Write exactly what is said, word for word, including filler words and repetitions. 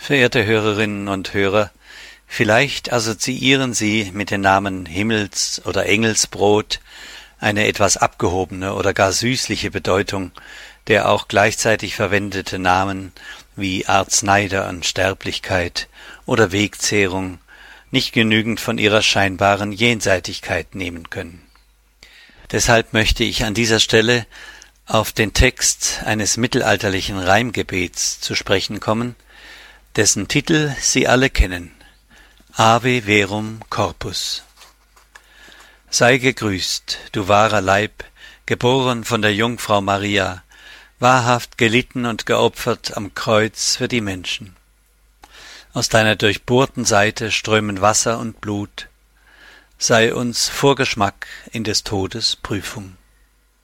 Verehrte Hörerinnen und Hörer, vielleicht assoziieren Sie mit den Namen Himmels- oder Engelsbrot eine etwas abgehobene oder gar süßliche Bedeutung, der auch gleichzeitig verwendete Namen wie Arznei der Unsterblichkeit oder Wegzehrung nicht genügend von ihrer scheinbaren Jenseitigkeit nehmen können. Deshalb möchte ich an dieser Stelle auf den Text eines mittelalterlichen Reimgebets zu sprechen kommen, dessen Titel Sie alle kennen: Ave Verum Corpus. Sei gegrüßt, du wahrer Leib, geboren von der Jungfrau Maria, wahrhaft gelitten und geopfert am Kreuz für die Menschen. Aus deiner durchbohrten Seite strömen Wasser und Blut. Sei uns Vorgeschmack in des Todes Prüfung.